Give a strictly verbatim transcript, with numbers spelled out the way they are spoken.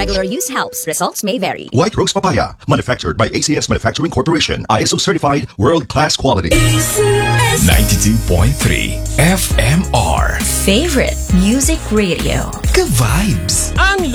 Regular use helps. Results may vary. White Rose Papaya, manufactured by A C S Manufacturing Corporation. I S O certified, world-class quality. ninety-two point three F M R. Favorite Music Radio. Ka-vibes. Ang